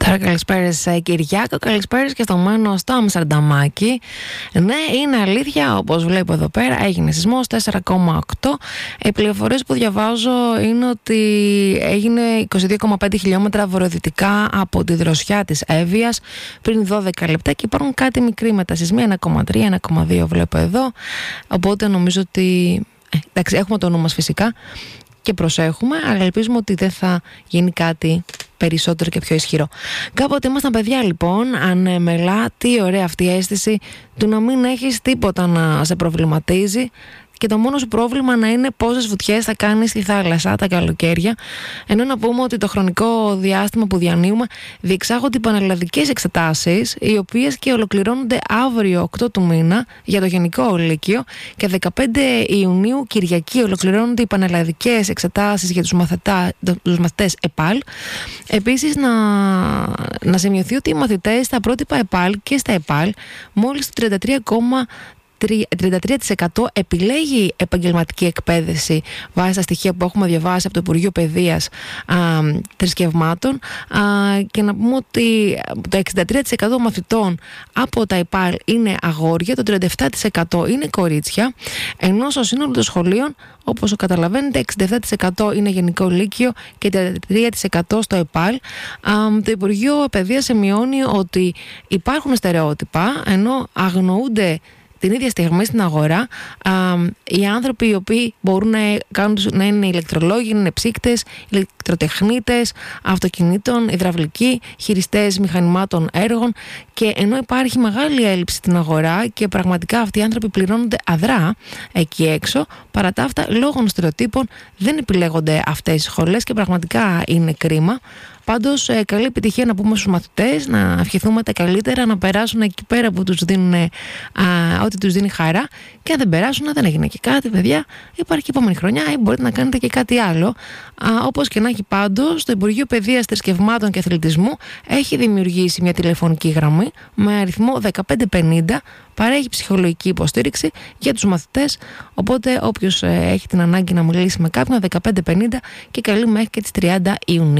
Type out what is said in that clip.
Τώρα καλησπέρες Κυριάκο, καλησπέρες και στο Μένο στο Αμστερνταμάκι. Ναι, είναι αλήθεια, όπως βλέπω εδώ πέρα, έγινε σεισμός 4,8. Οι πληροφορίες που διαβάζω είναι ότι έγινε 22,5 χιλιόμετρα βορειοδυτικά από τη δροσιά της Εύβοιας πριν 12 λεπτά και υπάρχουν κάτι μικρή μετασεισμοί, 1,3, 1,2 βλέπω εδώ. Οπότε νομίζω ότι εντάξει, έχουμε το νου μας φυσικά και προσέχουμε, αλλά ελπίζουμε ότι δεν θα γίνει κάτι περισσότερο και πιο ισχυρό. Κάποτε ήμασταν παιδιά λοιπόν, ανεμελά, τι ωραία αυτή η αίσθηση του να μην έχεις τίποτα να σε προβληματίζει και το μόνο σου πρόβλημα να είναι πόσες βουτιές θα κάνεις στη θάλασσα τα καλοκαίρια. Ενώ να πούμε ότι το χρονικό διάστημα που διανύουμε διεξάγονται πανελλαδικές εξετάσεις, οι οποίες και ολοκληρώνονται αύριο 8 του μήνα για το Γενικό Λύκειο και 15 Ιουνίου Κυριακή ολοκληρώνονται οι πανελλαδικές εξετάσεις για τους μαθητές ΕΠΑΛ. Επίσης να σημειωθεί ότι οι μαθητές στα πρότυπα ΕΠΑΛ και στα ΕΠΑΛ μόλις το 33% επιλέγει επαγγελματική εκπαίδευση βάσει τα στοιχεία που έχουμε διαβάσει από το Υπουργείο Παιδείας Θρησκευμάτων, και να πούμε ότι το 63% μαθητών από τα ΕΠΑΛ είναι αγόρια, το 37% είναι κορίτσια, ενώ στο σύνολο των σχολείων, όπως καταλαβαίνετε, 67% είναι Γενικό Λύκειο και 33% στο ΕΠΑΛ. Το Υπουργείο Παιδείας σημειώνει ότι υπάρχουν στερεότυπα, ενώ αγνοούνται την ίδια στιγμή στην αγορά οι άνθρωποι οι οποίοι μπορούν να είναι ηλεκτρολόγοι, να είναι ψύκτες, ηλεκτροτεχνίτες αυτοκινήτων, υδραυλικοί, χειριστές μηχανημάτων έργων, και ενώ υπάρχει μεγάλη έλλειψη στην αγορά και πραγματικά αυτοί οι άνθρωποι πληρώνονται αδρά εκεί έξω, παρά τα αυτά λόγω των στερεοτύπων δεν επιλέγονται αυτές οι σχολές και πραγματικά είναι κρίμα. Πάντως, καλή επιτυχία να πούμε στους μαθητές, να ευχηθούμε τα καλύτερα, να περάσουν εκεί πέρα που τους δίνουν ό,τι τους δίνει χαρά, και αν δεν περάσουν, δεν έγινε και κάτι, παιδιά, υπάρχει και επόμενη χρονιά ή μπορείτε να κάνετε και κάτι άλλο. Όπως και να έχει, πάντως, το Υπουργείο Παιδείας, Θρησκευμάτων και Αθλητισμού έχει δημιουργήσει μια τηλεφωνική γραμμή με αριθμό 1550, παρέχει ψυχολογική υποστήριξη για τους μαθητές, οπότε όποιος έχει την ανάγκη να μιλήσει με κάποιον, 1550, και καλεί μέχρι και τις 30 Ιουνίου.